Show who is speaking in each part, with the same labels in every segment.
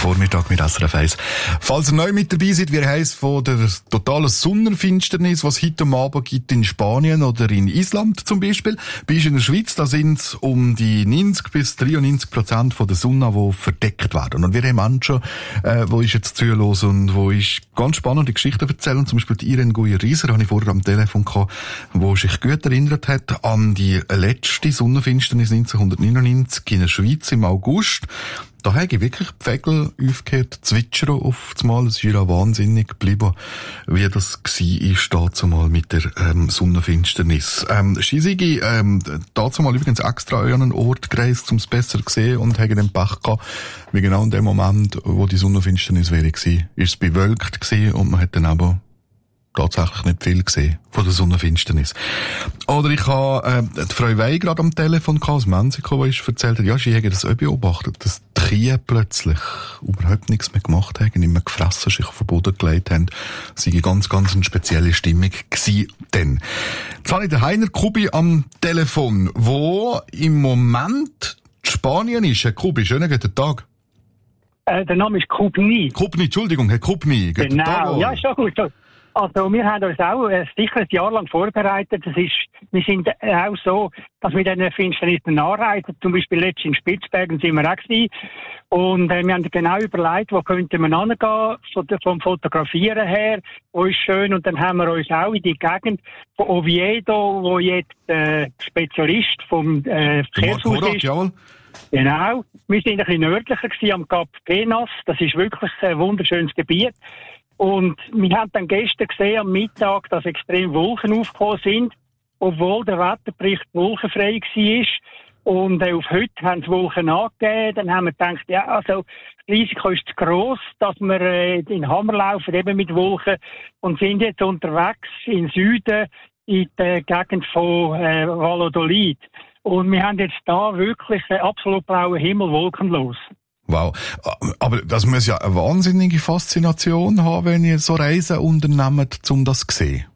Speaker 1: Vormittag mit SRF 1. Falls ihr neu mit dabei seid, wir heißen von der totalen Sonnenfinsternis, was es heute Abend gibt in Spanien oder in Island zum Beispiel. Bei uns in der Schweiz, da sind es um die 90 bis 93% von der Sonne, die verdeckt werden. Und wir haben Menschen, wo ich jetzt zuhören und wo ich ganz spannende Geschichten erzählen. Zum Beispiel die Irene Guyer-Rieser, habe ich vorher am Telefon gehabt, wo sich gut erinnert hat an die letzte Sonnenfinsternis 1999 in der Schweiz im August. Da habe ich wirklich die Vögel aufgehört, zwitschern auf einmal. Es ist ja wahnsinnig geblieben, wie das war, dazumal mit der Sonnenfinsternis. Schisigi, dazumal übrigens extra an einen Ort gereist, um es besser zu sehen, und haben den Pech gehabt, wie genau in dem Moment, wo die Sonnenfinsternis wäre gewesen, ist es bewölkt gewesen und man hat dann aber tatsächlich nicht viel gesehen von der Sonnenfinsternis. Oder ich habe die Frau Wey gerade am Telefon gehabt, aus Mexiko, die erzählt hat, ja, sie hätte das auch beobachtet, dass die Kühe plötzlich überhaupt nichts mehr gemacht haben, nicht mehr gefressen, sich auf den Boden gelegt haben. Es war ganz, ganz eine spezielle Stimmung gewesen dann. Jetzt habe ich den Heiner Kubi am Telefon, wo im Moment Spanien ist. Herr Kubi, schönen guten Tag.
Speaker 2: Der Name ist Kubni.
Speaker 1: Kubni, Entschuldigung, Herr Kubni.
Speaker 2: Genau, Tag, ja, ist schon gut. Also, wir haben uns auch sicher ein Jahr lang vorbereitet. Wir sind auch so, dass wir diesen Finsternissen anreisen. Zum Beispiel letztens in Spitzbergen sind wir auch gewesen. Und wir haben genau überlegt, wo könnte man hingehen, vom Fotografieren her, wo ist schön. Und dann haben wir uns auch in die Gegend von Oviedo, wo jetzt Spezialist vom Verkehrshaus ist.
Speaker 1: Jawohl.
Speaker 2: Genau. Wir sind ein bisschen nördlicher gewesen, am Kap Penas. Das ist wirklich ein wunderschönes Gebiet. Und wir haben dann gestern gesehen, am Mittag, dass extrem Wolken aufgekommen sind, obwohl der Wetterbericht wolkenfrei war. Und auf heute haben die Wolken angegeben. Dann haben wir gedacht, ja, also, das Risiko ist zu gross, dass wir in den Hammer laufen, eben mit Wolken, und sind jetzt unterwegs im Süden, in der Gegend von Valladolid. Und wir haben jetzt da wirklich einen absolut blauen Himmel, wolkenlos.
Speaker 1: Wow. Aber das muss ja eine wahnsinnige Faszination haben, wenn ihr so Reisen unternehmt, um das zu sehen.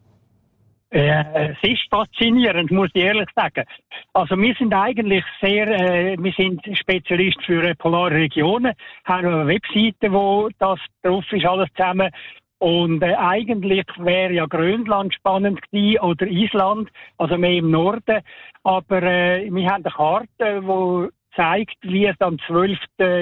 Speaker 2: Es ist faszinierend, muss ich ehrlich sagen. Also wir sind eigentlich wir sind Spezialist für polare Regionen, haben eine Webseite, wo das drauf ist, alles zusammen. Und eigentlich wäre ja Grönland spannend gewesen, oder Island, also mehr im Norden. Aber wir haben eine Karte, die zeigt, wie es am 12.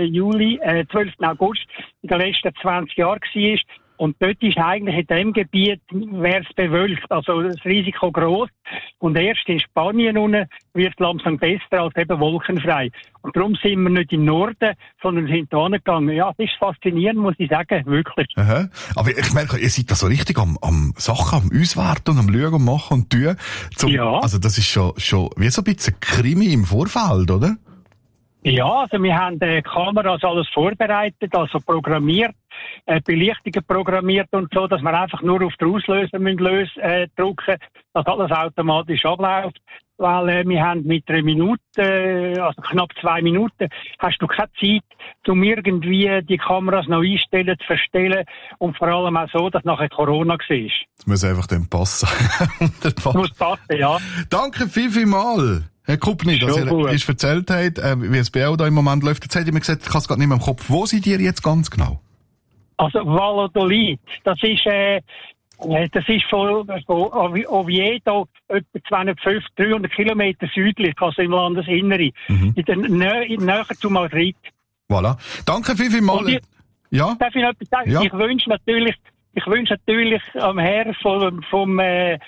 Speaker 2: August in den letzten 20 Jahren war. Und dort ist eigentlich in diesem Gebiet, wäre es bewölkt, also das Risiko gross. Und erst in Spanien unten wird es langsam besser als eben wolkenfrei. Und darum sind wir nicht im Norden, sondern sind da hingegangen. Ja, das ist faszinierend, muss ich sagen, wirklich.
Speaker 1: Aha. Aber ich merke, ihr seid da so richtig am Sachen, am Auswerten und am Schauen und machen und tun.
Speaker 2: Ja.
Speaker 1: Also das ist schon wie so ein bisschen Krimi im Vorfeld, oder?
Speaker 2: Ja, also wir haben Kameras alles vorbereitet, also programmiert, Belichtungen programmiert und so, dass wir einfach nur auf den Auslöser drücken, dass alles automatisch abläuft. Weil wir haben mit 3 Minuten, also knapp 2 Minuten, hast du keine Zeit, um irgendwie die Kameras noch einstellen, zu verstellen, und vor allem auch so, dass nachher Corona war.
Speaker 1: Das muss einfach dann passen.
Speaker 2: Das muss passen, ja.
Speaker 1: Danke vielmals, Herr Kubni, dass ihr uns erzählt habt, wie es bei euch da im Moment läuft. Jetzt habt ihr mir gesagt, ich habe es gerade nicht mehr im Kopf. Wo seid ihr jetzt ganz genau?
Speaker 2: Also Valladolid, das ist von Oviedo etwa 250, 300 Kilometer südlich, also im Landesinneren, näher zu Madrid.
Speaker 1: Voilà. Danke vielmals. Ja?
Speaker 2: Darf ich noch etwas sagen? Ja. Ich wünsche natürlich am Herr vom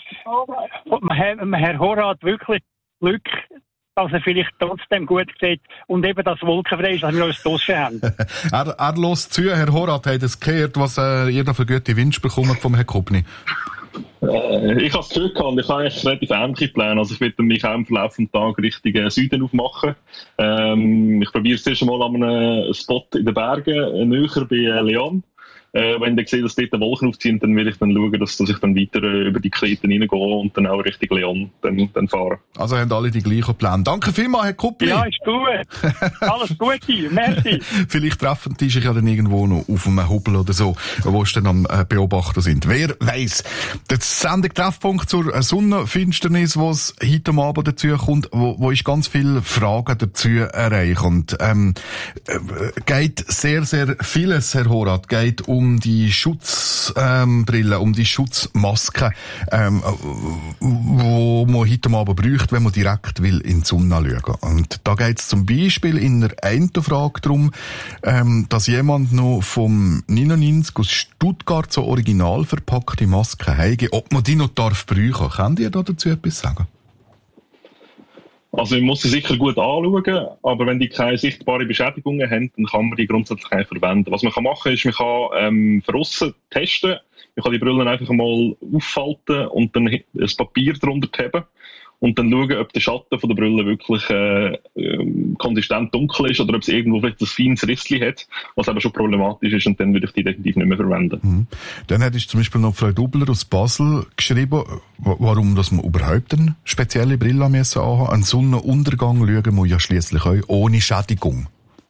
Speaker 2: Herr Horat wirklich Glück, dass er vielleicht trotzdem gut sieht und eben das wolkenfrei ist, dass wir uns draussen haben.
Speaker 1: Er lässt zu, Herr Horat hat es gehört, was ihr da für gute Wünsche bekommen vom Herrn Kubni.
Speaker 3: Ich habe es gehört und ich habe eigentlich relativ ähnliche Pläne. Also ich werde mich auch im Verlauf des Tages Richtung Süden aufmachen. Ich probiere es erst einmal an einem Spot in den Bergen, näher bei Leon. Wenn ich sehe, dass dort Wolken aufziehen, dann will ich dann schauen, dass ich dann weiter über die Kreten reingehe und dann auch Richtung Leon dann fahre.
Speaker 1: Also haben alle die gleichen Pläne. Danke vielmals, Herr Kuppli.
Speaker 2: Ja, ist gut. Alles Gute. Merci.
Speaker 1: Vielleicht treffen die sich ja dann irgendwo noch auf einem Hubel oder so, wo sie dann am Beobachten sind. Wer weiss. Der Sendung Treffpunkt zur Sonnenfinsternis, wo es heute am Abend dazu kommt, wo ich ganz viele Fragen dazu erreiche. Und geht sehr, sehr vieles, Herr Horath, geht um die Schutzbrille, um die Schutzmaske, wo man heute Abend braucht, wenn man direkt will in die Sonne schauen. Und da geht es zum Beispiel in der einen Frage darum, dass jemand noch vom 99 aus Stuttgart so original verpackte Masken hat, ob man die noch darf brauchen. Könnt ihr da dazu etwas sagen?
Speaker 3: Also man muss sie sicher gut anschauen, aber wenn die keine sichtbaren Beschädigungen haben, dann kann man die grundsätzlich nicht verwenden. Was man machen kann, ist, man kann von aussen testen. Man kann die Brillen einfach mal auffalten und dann das Papier drunter heben und dann schauen, ob der Schatten von der Brille wirklich konsistent dunkel ist oder ob es irgendwo vielleicht ein feines Rissli hat, was aber schon problematisch ist, und dann würde ich die definitiv nicht mehr verwenden.
Speaker 1: Mhm. Dann hat zum Beispiel noch Frau Dubler aus Basel geschrieben, warum dass man überhaupt eine spezielle Brille anhaben müssen. Einen Sonnenuntergang schauen muss ja schliesslich auch ohne Schädigung.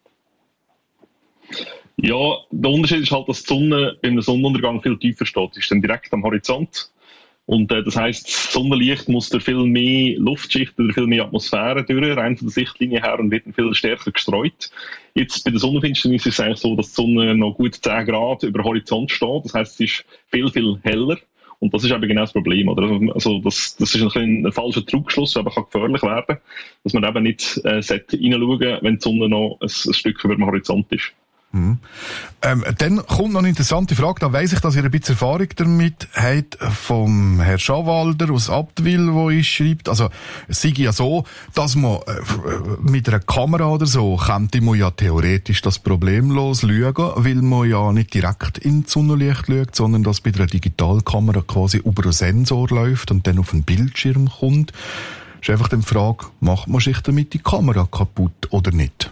Speaker 3: Ja, der Unterschied ist halt, dass die Sonne beim Sonnenuntergang viel tiefer steht. Sie ist dann direkt am Horizont. Und das heisst, das Sonnenlicht muss durch viel mehr Luftschichten, durch viel mehr Atmosphäre durch, rein von der Sichtlinie her, und wird dann viel stärker gestreut. Jetzt bei der Sonnenfinsternis ist es eigentlich so, dass die Sonne noch gut 10 Grad über Horizont steht. Das heisst, es ist viel, viel heller. Und das ist eben genau das Problem, oder? Also, das ist ein falscher Trugschluss, der aber gefährlich werden kann, dass man eben nicht reinschauen, wenn die Sonne noch ein Stück über dem Horizont ist.
Speaker 1: Mhm. Dann kommt noch eine interessante Frage, da weiss ich, dass ihr ein bisschen Erfahrung damit habt, vom Herrn Schawalder aus Abtwil, wo ich schreibt, also es sei ja so, dass man mit einer Kamera oder so könnte man ja theoretisch das problemlos schauen, weil man ja nicht direkt ins Sonnenlicht schaut, sondern dass bei einer Digitalkamera quasi über einen Sensor läuft und dann auf einen Bildschirm kommt. Ist einfach die Frage, macht man sich damit die Kamera kaputt oder nicht?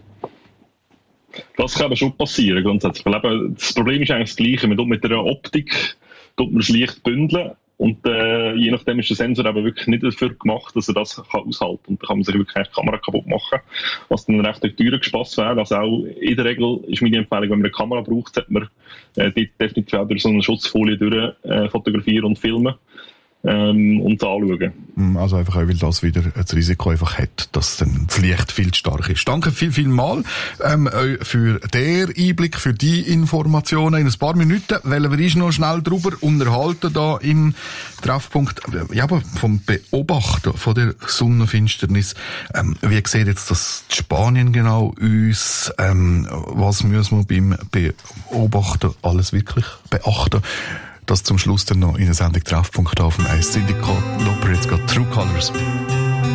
Speaker 3: Das kann aber schon passieren, grundsätzlich. Weil das Problem ist eigentlich das Gleiche. Man tut mit der Optik das Licht bündeln, und je nachdem ist der Sensor aber wirklich nicht dafür gemacht, dass er das kann aushalten kann. Und da kann man sich wirklich die Kamera kaputt machen, was dann recht durch die Türen gespaßt wäre. Also auch in der Regel ist meine Empfehlung, wenn man eine Kamera braucht, sollte man die definitiv auch durch so eine Schutzfolie durch fotografieren und filmen. Und anschauen.
Speaker 1: Also einfach auch, weil das wieder das Risiko einfach hat, dass dann das Licht viel zu stark ist. Danke viel mal für den Einblick, für die Informationen. In ein paar Minuten wollen wir uns noch schnell drüber unterhalten, da im Treffpunkt, ja, aber vom Beobachten von der Sonnenfinsternis. Wie sieht jetzt das in Spanien genau aus? Was müssen wir beim Beobachten alles wirklich beachten? Das zum Schluss dann noch in der Sendung Treffpunkt auf dem Eis Syndikat. Loper, jetzt geht True Colors.